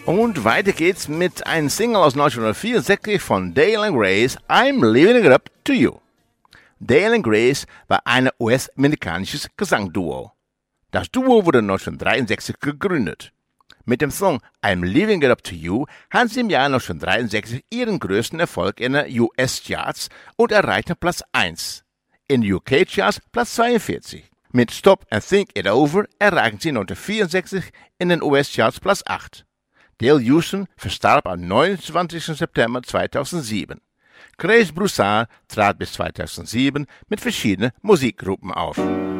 Und weiter geht's mit einem Single aus 1964 von Dale & Grace, I'm Leaving It Up to You. Dale & Grace war ein US-amerikanisches Gesangduo. Das Duo wurde 1963 gegründet. Mit dem Song I'm Leaving It Up to You hatten sie im Jahr 1963 ihren größten Erfolg in den US-Charts und erreichten Platz 1. In den UK-Charts Platz 42. Mit Stop and Think It Over erreichten sie 1964 in den US-Charts Platz 8. Dale Houston verstarb am 29. September 2007. Grace Broussard trat bis 2007 mit verschiedenen Musikgruppen auf.